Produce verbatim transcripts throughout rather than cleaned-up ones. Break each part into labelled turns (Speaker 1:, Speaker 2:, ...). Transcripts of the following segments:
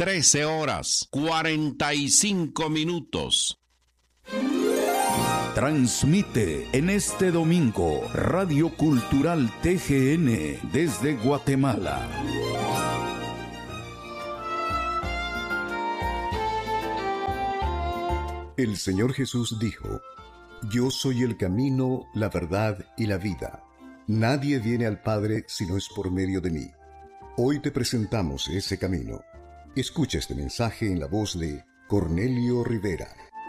Speaker 1: trece horas, cuarenta y cinco minutos.
Speaker 2: Transmite en este domingo Radio Cultural T G N desde Guatemala.
Speaker 3: El Señor Jesús dijo: Yo soy el camino, la verdad y la vida. Nadie viene al Padre si no es por medio de mí. Hoy te presentamos ese camino. Escucha este mensaje en la voz de Cornelio Rivera.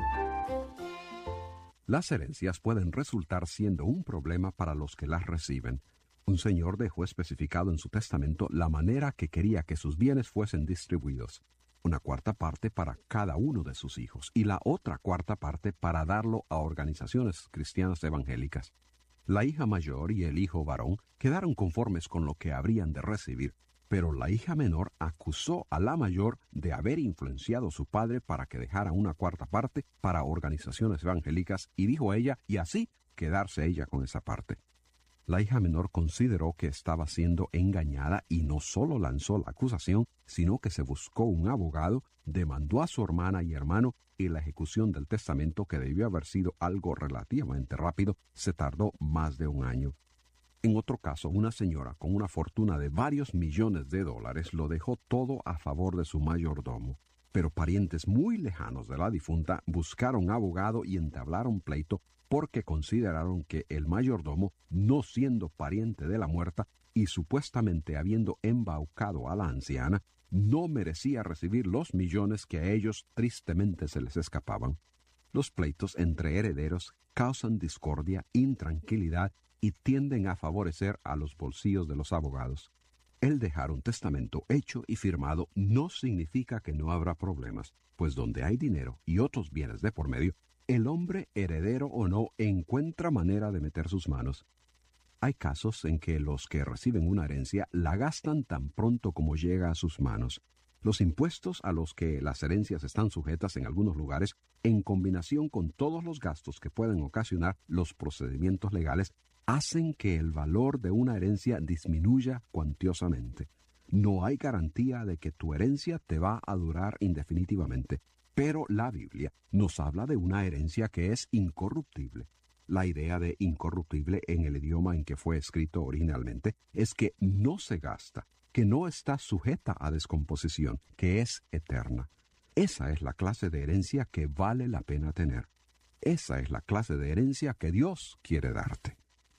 Speaker 4: Las herencias pueden resultar siendo un problema para los que las reciben. Un señor dejó especificado en su testamento la manera que quería que sus bienes fuesen distribuidos. Una cuarta parte para cada uno de sus hijos y la otra cuarta parte para darlo a organizaciones cristianas evangélicas. La hija mayor y el hijo varón quedaron conformes con lo que habrían de recibir, pero la hija menor acusó a la mayor de haber influenciado a su padre para que dejara una cuarta parte para organizaciones evangélicas y dijo a ella, y así quedarse ella con esa parte. La hija menor consideró que estaba siendo engañada y no solo lanzó la acusación, sino que se buscó un abogado, demandó a su hermana y hermano y la ejecución del testamento, que debió haber sido algo relativamente rápido, se tardó más de un año. En otro caso, una señora con una fortuna de varios millones de dólares lo dejó todo a favor de su mayordomo, pero parientes muy lejanos de la difunta buscaron abogado y entablaron pleito porque consideraron que el mayordomo, no siendo pariente de la muerta y supuestamente habiendo embaucado a la anciana, no merecía recibir los millones que a ellos tristemente se les escapaban. Los pleitos entre herederos causan discordia, intranquilidad y tienden a favorecer a los bolsillos de los abogados. El dejar un testamento hecho y firmado no significa que no habrá problemas, pues donde hay dinero y otros bienes de por medio, el hombre, heredero o no, encuentra manera de meter sus manos. Hay casos en que los que reciben una herencia la gastan tan pronto como llega a sus manos. Los impuestos a los que las herencias están sujetas en algunos lugares, en combinación con todos los gastos que pueden ocasionar los procedimientos legales, hacen que el valor de una herencia disminuya cuantiosamente. No hay garantía de que tu herencia te va a durar indefinitivamente, pero la Biblia nos habla de una herencia que es incorruptible. La idea de incorruptible en el idioma en que fue escrito originalmente es que no se gasta, que no está sujeta a descomposición, que es eterna. Esa es la clase de herencia que vale la pena tener. Esa es la clase de herencia que Dios quiere darte.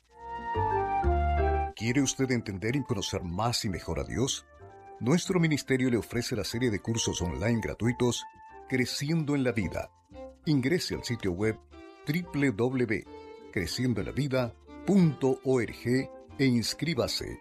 Speaker 3: ¿Quiere usted entender y conocer más y mejor a Dios? Nuestro ministerio le ofrece la serie de cursos online gratuitos Creciendo en la Vida. Ingrese al sitio web doble u doble u doble u punto creciendo en la vida punto org e inscríbase.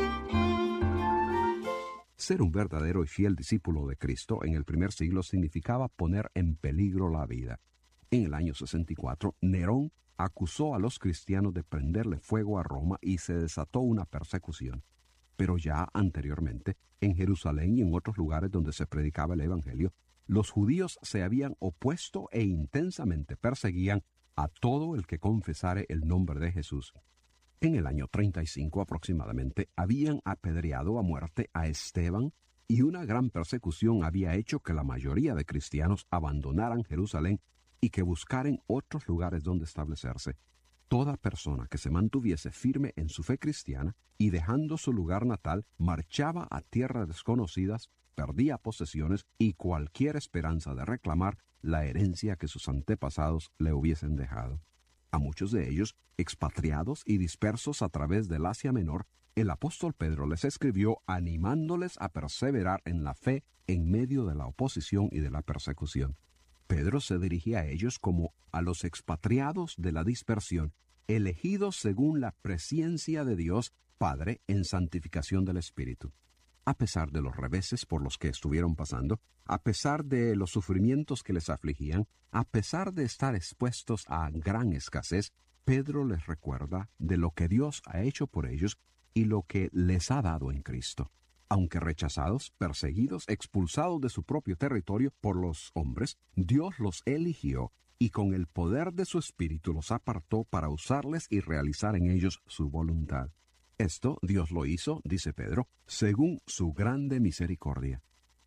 Speaker 4: Ser un verdadero y fiel discípulo de Cristo en el primer siglo significaba poner en peligro la vida. En el año sesenta y cuatro, Nerón acusó a los cristianos de prenderle fuego a Roma y se desató una persecución. Pero ya anteriormente, en Jerusalén y en otros lugares donde se predicaba el Evangelio, los judíos se habían opuesto e intensamente perseguían a todo el que confesare el nombre de Jesús. En el año treinta y cinco aproximadamente, habían apedreado a muerte a Esteban y una gran persecución había hecho que la mayoría de cristianos abandonaran Jerusalén y que buscaren otros lugares donde establecerse. Toda persona que se mantuviese firme en su fe cristiana y dejando su lugar natal, marchaba a tierras desconocidas, perdía posesiones y cualquier esperanza de reclamar la herencia que sus antepasados le hubiesen dejado. A muchos de ellos, expatriados y dispersos a través del Asia Menor, el apóstol Pedro les escribió animándoles a perseverar en la fe en medio de la oposición y de la persecución. Pedro se dirigía a ellos como a los expatriados de la dispersión, elegidos según la presciencia de Dios Padre en santificación del Espíritu. A pesar de los reveses por los que estuvieron pasando, a pesar de los sufrimientos que les afligían, a pesar de estar expuestos a gran escasez, Pedro les recuerda de lo que Dios ha hecho por ellos y lo que les ha dado en Cristo. Aunque rechazados, perseguidos, expulsados de su propio territorio por los hombres, Dios los eligió y con el poder de su Espíritu los apartó para usarles y realizar en ellos su voluntad. Esto Dios lo hizo, dice Pedro, según su grande misericordia.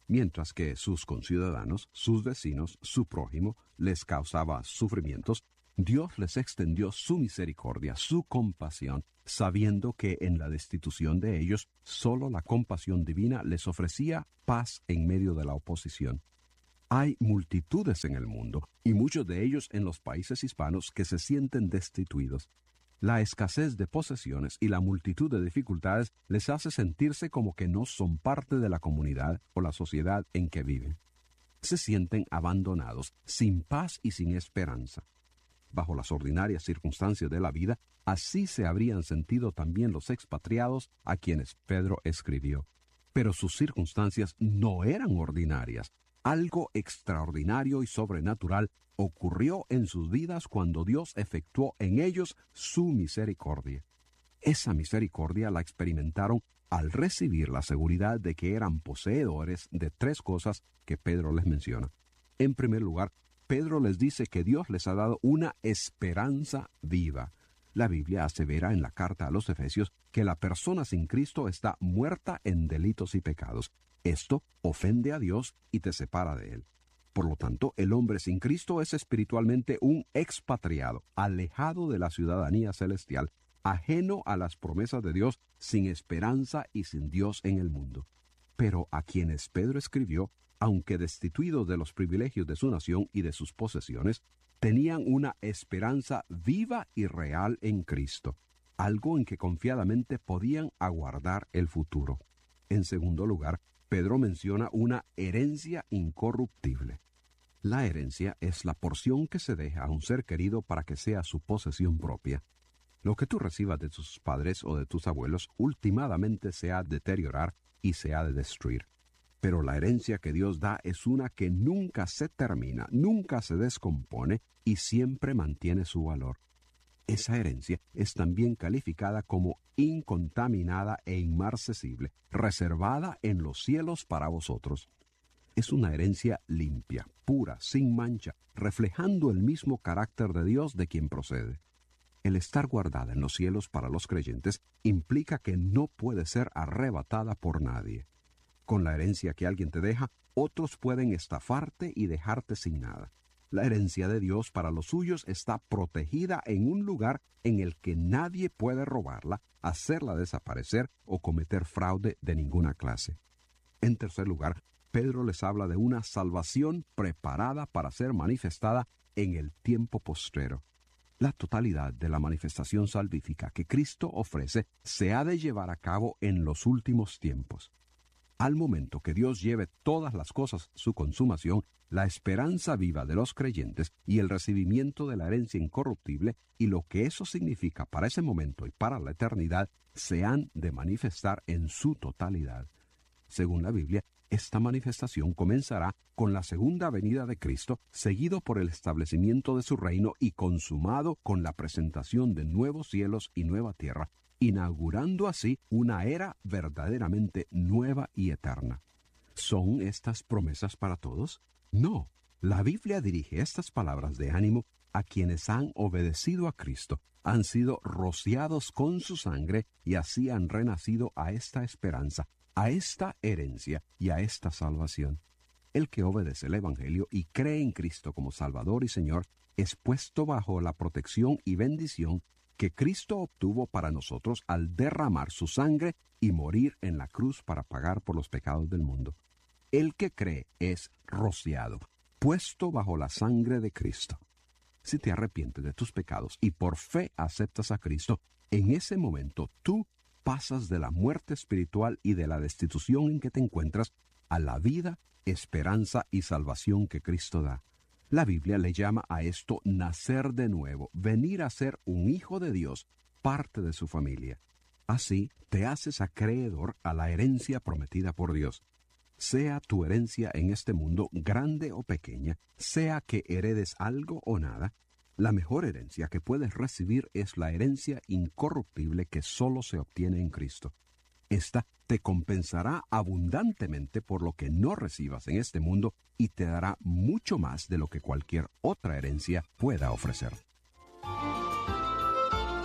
Speaker 4: Mientras que sus conciudadanos, sus vecinos, su prójimo, les causaba sufrimientos, Dios les extendió su misericordia, su compasión, sabiendo que en la destitución de ellos, solo la compasión divina les ofrecía paz en medio de la oposición. Hay multitudes en el mundo, y muchos de ellos en los países hispanos, que se sienten destituidos. La escasez de posesiones y la multitud de dificultades les hace sentirse como que no son parte de la comunidad o la sociedad en que viven. Se sienten abandonados, sin paz y sin esperanza. Bajo las ordinarias circunstancias de la vida, así se habrían sentido también los expatriados a quienes Pedro escribió. Pero sus circunstancias no eran ordinarias. Algo extraordinario y sobrenatural ocurrió en sus vidas cuando Dios efectuó en ellos su misericordia. Esa misericordia la experimentaron al recibir la seguridad de que eran poseedores de tres cosas que Pedro les menciona. En primer lugar, Pedro les dice que Dios les ha dado una esperanza viva. La Biblia asevera en la carta a los Efesios que la persona sin Cristo está muerta en delitos y pecados. Esto ofende a Dios y te separa de Él. Por lo tanto, el hombre sin Cristo es espiritualmente un expatriado, alejado de la ciudadanía celestial, ajeno a las promesas de Dios, sin esperanza y sin Dios en el mundo. Pero a quienes Pedro escribió, aunque destituidos de los privilegios de su nación y de sus posesiones, tenían una esperanza viva y real en Cristo, algo en que confiadamente podían aguardar el futuro. En segundo lugar, Pedro menciona una herencia incorruptible. La herencia es la porción que se deja a un ser querido para que sea su posesión propia. Lo que tú recibas de tus padres o de tus abuelos últimamente se ha de deteriorar y se ha de destruir. Pero la herencia que Dios da es una que nunca se termina, nunca se descompone y siempre mantiene su valor. Esa herencia es también calificada como incontaminada e inmarcesible, reservada en los cielos para vosotros. Es una herencia limpia, pura, sin mancha, reflejando el mismo carácter de Dios de quien procede. El estar guardada en los cielos para los creyentes implica que no puede ser arrebatada por nadie. Con la herencia que alguien te deja, otros pueden estafarte y dejarte sin nada. La herencia de Dios para los suyos está protegida en un lugar en el que nadie puede robarla, hacerla desaparecer o cometer fraude de ninguna clase. En tercer lugar, Pedro les habla de una salvación preparada para ser manifestada en el tiempo postrero. La totalidad de la manifestación salvífica que Cristo ofrece se ha de llevar a cabo en los últimos tiempos. Al momento que Dios lleve todas las cosas a su consumación, la esperanza viva de los creyentes y el recibimiento de la herencia incorruptible y lo que eso significa para ese momento y para la eternidad se han de manifestar en su totalidad. Según la Biblia, esta manifestación comenzará con la segunda venida de Cristo, seguido por el establecimiento de su reino y consumado con la presentación de nuevos cielos y nueva tierra, inaugurando así una era verdaderamente nueva y eterna. ¿Son estas promesas para todos? No. La Biblia dirige estas palabras de ánimo a quienes han obedecido a Cristo, han sido rociados con su sangre y así han renacido a esta esperanza, a esta herencia y a esta salvación. El que obedece el Evangelio y cree en Cristo como Salvador y Señor es puesto bajo la protección y bendición que Cristo obtuvo para nosotros al derramar su sangre y morir en la cruz para pagar por los pecados del mundo. El que cree es rociado, puesto bajo la sangre de Cristo. Si te arrepientes de tus pecados y por fe aceptas a Cristo, en ese momento tú pasas de la muerte espiritual y de la destitución en que te encuentras a la vida, esperanza y salvación que Cristo da. La Biblia le llama a esto nacer de nuevo, venir a ser un hijo de Dios, parte de su familia. Así te haces acreedor a la herencia prometida por Dios. Sea tu herencia en este mundo grande o pequeña, sea que heredes algo o nada, la mejor herencia que puedes recibir es la herencia incorruptible que solo se obtiene en Cristo. Esta te compensará abundantemente por lo que no recibas en este mundo y te dará mucho más de lo que cualquier otra herencia pueda ofrecer.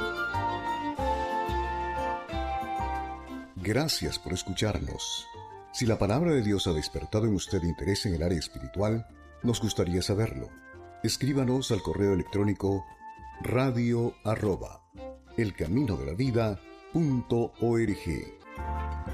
Speaker 3: Gracias por escucharnos. Si la palabra de Dios ha despertado en usted interés en el área espiritual, nos gustaría saberlo. Escríbanos al correo electrónico radio arroba elcaminodelavida punto org.